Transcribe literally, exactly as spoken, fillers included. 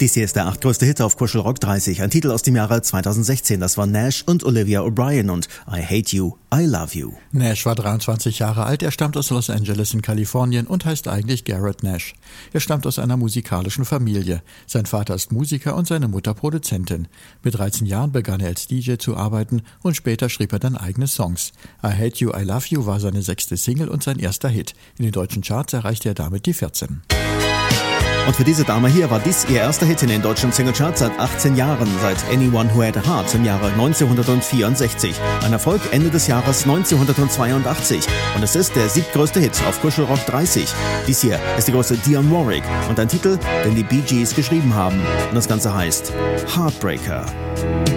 Dies hier ist der achtgrößte Hit auf Kuschelrock dreißig. Ein Titel aus dem Jahre zweitausendsechzehn. Das war Nash und Olivia O'Brien und I Hate You, I Love You. Nash war dreiundzwanzig Jahre alt. Er stammt aus Los Angeles in Kalifornien und heißt eigentlich Garrett Nash. Er stammt aus einer musikalischen Familie. Sein Vater ist Musiker und seine Mutter Produzentin. Mit dreizehn Jahren begann er als D J zu arbeiten und später schrieb er dann eigene Songs. I Hate You, I Love You war seine sechste Single und sein erster Hit. In den deutschen Charts erreichte er damit die vierzehn. Und für diese Dame hier war dies ihr erster Hit in den deutschen Singlecharts seit achtzehn Jahren, seit Anyone Who Had a Heart im Jahre neunzehnhundertvierundsechzig. Ein Erfolg Ende des Jahres neunzehnhundertzweiundachtzig. Und es ist der siebtgrößte Hit auf Kuschelrock dreißig. Dies hier ist die große Dionne Warwick und ein Titel, den die Bee Gees geschrieben haben. Und das Ganze heißt Heartbreaker.